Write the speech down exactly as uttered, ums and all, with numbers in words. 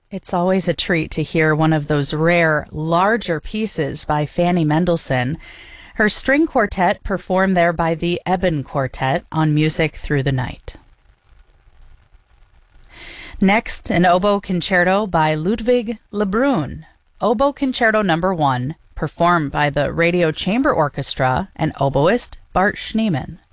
It's always a treat to hear one of those rare, larger pieces by Fanny Mendelssohn. Her string quartet performed there by the Eben Quartet on Music Through the Night. Next, an oboe concerto by Ludwig Lebrun, Oboe Concerto Number One, performed by the Radio Chamber Orchestra and oboist Bart Schneemann.